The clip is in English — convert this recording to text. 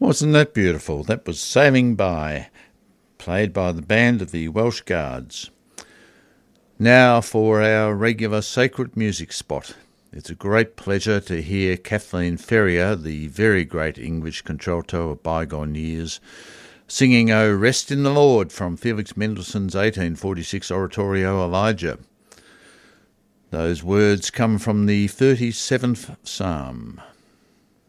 Wasn't that beautiful? That was Sailing By, played by the band of the Welsh Guards. Now for our regular sacred music spot. It's a great pleasure to hear Kathleen Ferrier, the very great English contralto of bygone years, singing O Rest in the Lord from Felix Mendelssohn's 1846 oratorio Elijah. Those words come from the 37th Psalm.